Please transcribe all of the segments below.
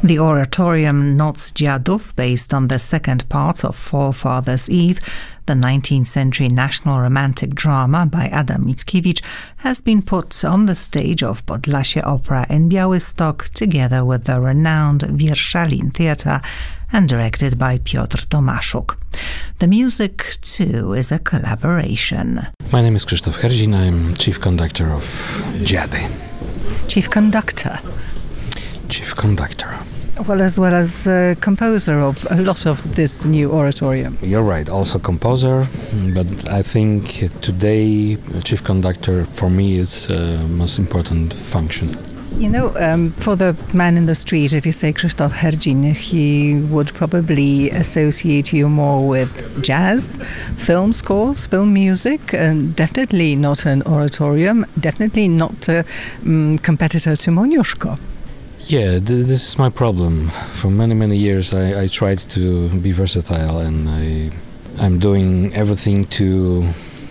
The oratorium Noc Dziadów, based on the second part of Forefathers' Eve, the 19th century national romantic drama by Adam Mickiewicz, has been put on the stage of Podlasie Opera in Białystok together with the renowned Wierszalin Theatre and directed by Piotr Tomaszuk. The music, too, is a collaboration. My name is Krzysztof Herdzin. I'm chief conductor of Dziady. Chief conductor? Chief conductor. Well as composer of a lot of this new oratorium. You're right, also composer, but I think today chief conductor for me is most important function. You know, for the man in the street, if you say Krzysztof Herdzin, he would probably associate you more with jazz, film scores, film music, and definitely not an oratorium, definitely not a competitor to Moniuszko. Yeah, this is my problem. For many years I tried to be versatile, and I'm doing everything to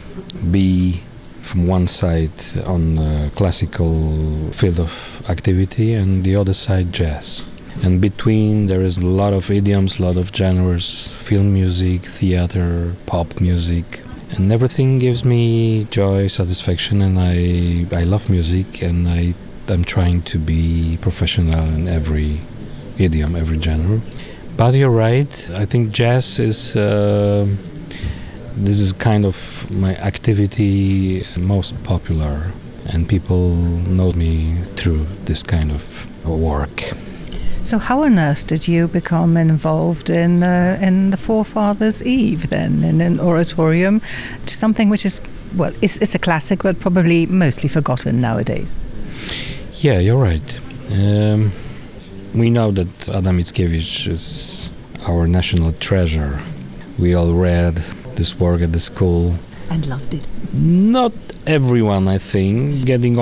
be from one side on the classical field of activity and the other side jazz. And between there is a lot of idioms, a lot of genres, film music, theater, pop music. And everything gives me joy, satisfaction, and I love music, and I'm trying to be professional in every idiom, every genre. But you're right, I think jazz is this is kind of my activity most popular, and people know me through this kind of work. So how on earth did you become involved in the Forefathers' Eve then, in an oratorium, something which is, well, it's a classic but probably mostly forgotten nowadays? Yeah, you're right. We know that Adam Mickiewicz is our national treasure. We all read this work at the school. And loved it. Not everyone, I think. Getting